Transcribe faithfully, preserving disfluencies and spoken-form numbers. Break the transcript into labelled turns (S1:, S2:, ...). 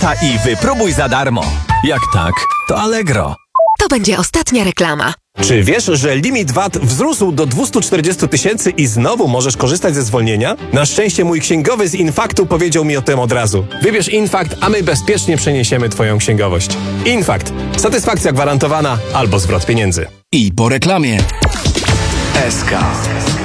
S1: lata i wypróbuj za darmo. Jak tak, to Allegro.
S2: To będzie ostatnia reklama.
S3: Czy wiesz, że limit V A T wzrósł do dwieście czterdzieści tysięcy i znowu możesz korzystać ze zwolnienia? Na szczęście mój księgowy z Infaktu powiedział mi o tym od razu. Wybierz Infakt, a my bezpiecznie przeniesiemy twoją księgowość. Infakt. Satysfakcja gwarantowana albo zwrot pieniędzy.
S1: I po reklamie. S K.